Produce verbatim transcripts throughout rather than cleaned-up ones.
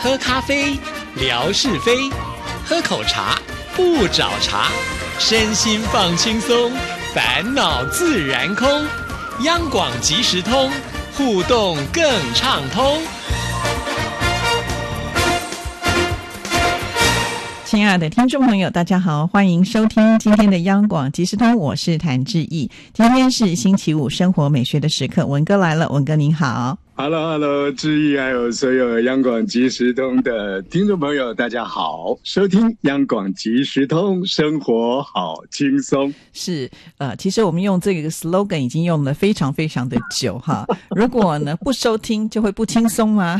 喝咖啡，聊是非；喝口茶，不找茬。身心放轻松，烦恼自然空。央广即时通，互动更畅通。 亲爱的听众朋友，大家好，欢迎收听今天的央广即时通，我是谭志毅。今天是星期五，生活美学的时刻，文哥来了，文哥您好。 Hello Hello， 志毅还有所有央广即时通的听众朋友，大家好，收听央广即时通，生活好轻松。 是呃，其实我们用这个 slogan 已经用了非常非常的久哈。如果呢不收听，就会不轻松吗？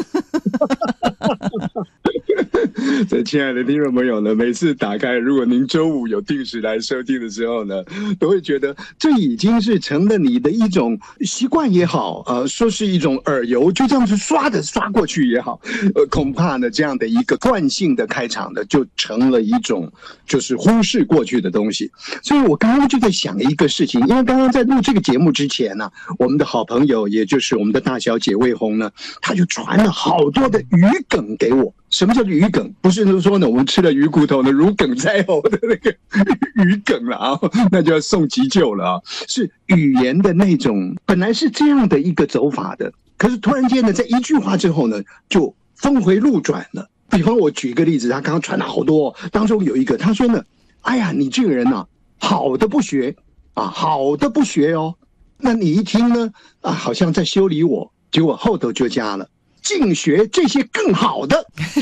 所以亲爱的听众朋友呢，每次打开，如果您周五有定时来收听的时候呢，都会觉得这已经是成了你的一种习惯也好，呃，说是一种耳油，就这样子刷的刷过去也好，呃，恐怕呢这样的一个惯性的开场呢，就成了一种就是忽视过去的东西。所以我刚刚就在想一个事情，因为刚刚在录这个节目之前呢、啊，我们的好朋友，也就是我们的大小姐魏红呢，她就传了好多的语梗给我。什么叫鱼梗？不是说呢，我们吃了鱼骨头呢，如鲠在喉的那个鱼梗了啊，那就要送急救了啊！是语言的那种，本来是这样的一个走法的，可是突然间呢，在一句话之后呢，就峰回路转了。比方我举一个例子，他刚刚传了好多、哦，当中有一个他说呢，哎呀，你这个人啊，好的不学啊，好的不学哦。那你一听呢，啊，好像在修理我，结果后头就加了。净学这些更好的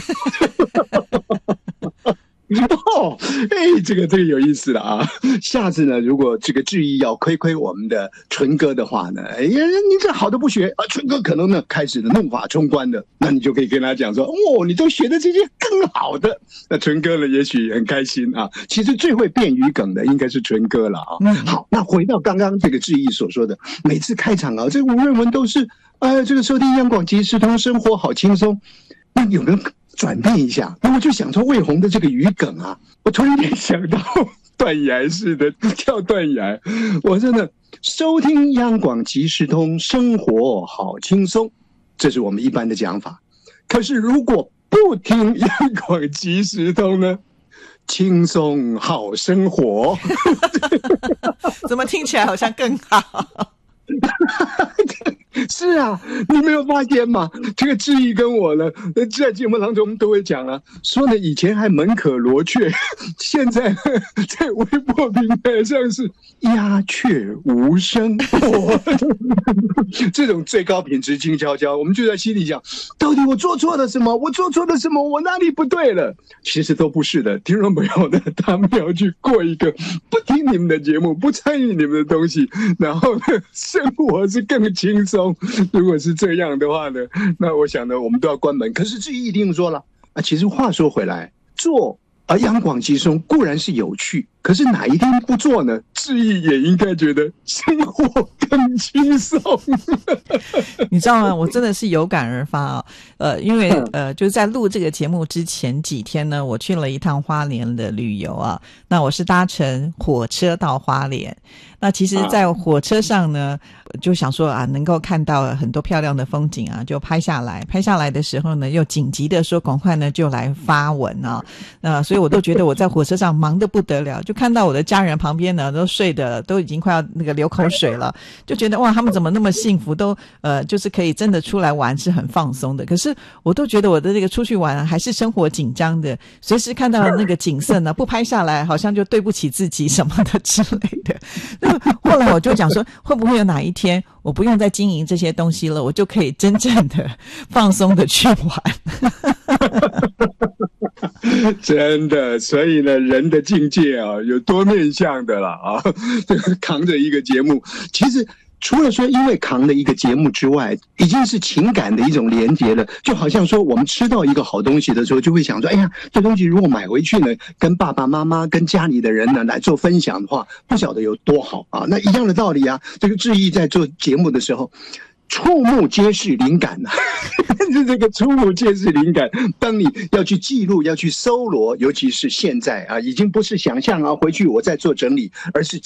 哦，哎，这个这个有意思了啊！下次呢，如果这个志毅要亏亏我们的纯哥的话呢，哎呀，你这好的不学啊，纯哥可能呢开始的怒发冲冠的，那你就可以跟他讲说，哦，你都学的这些更好的，那纯哥呢也许很开心啊。其实最会变语梗的应该是纯哥了啊。好，那回到刚刚这个志毅所说的，每次开场啊，这个吴润文都是。呃，这个收听央广即时通，生活好轻松。那有没有转变一下？那我就想说魏红的这个语梗啊，我突然间想到断崖式的跳断崖。我真的收听央广即时通，生活好轻松，这是我们一般的讲法。可是如果不听央广即时通呢？轻松好生活， 怎么听起来好像更好？ 是啊，你没有发现吗？这个志毅跟我呢，在节目当中都会讲啊，说呢以前还门可罗雀，现在在微博平台上是鸦雀无声。这种最高品质静悄悄，我们就在心里讲，到底我做错了什么？我做错了什么？我哪里不对了？其实都不是的，听众朋友呢，他们要去过一个不听你们的节目，不参与你们的东西，然后呢，生活是更轻松。如果是这样的话呢，那我想呢，我们都要关门。可是志毅一定说了啊，其实话说回来，做啊央广即时通固然是有趣，可是哪一天不做呢？志毅也应该觉得生活更轻松。 你知道吗？我真的是有感而发啊、哦！呃，因为呃，就是在录这个节目之前几天呢，我去了一趟花莲的旅游啊。那我是搭乘火车到花莲。那其实在火车上呢，就想说啊，能够看到很多漂亮的风景啊，就拍下来。拍下来的时候呢，又紧急的说赶快呢就来发文啊。那、呃、所以我都觉得我在火车上忙得不得了，就看到我的家人旁边呢都睡的都已经快要那个流口水了，就觉得哇，他们怎么那么幸福，都呃就是可以真的出来玩，是很放松的。可是我都觉得我的这个出去玩、啊、还是生活紧张的，随时看到那个景色呢，不拍下来好像就对不起自己什么的之类的。后来我就讲说，会不会有哪一天我不用再经营这些东西了，我就可以真正的放松的去玩。 真的，所以呢，人的境界啊，有多面向的啦啊，扛着一个节目，其实。除了说因为扛了一个节目之外，已经是情感的一种连结了，就好像说我们吃到一个好东西的时候，就会想说，哎呀，这东西如果买回去呢，跟爸爸妈妈跟家里的人呢来做分享的话，不晓得有多好啊。那一样的道理啊，这个志毅在做节目的时候，触目皆是灵感啊，这个触目皆是灵感。当你要去记录，要去搜罗，尤其是现在啊，已经不是想象啊，回去我再做整理，而是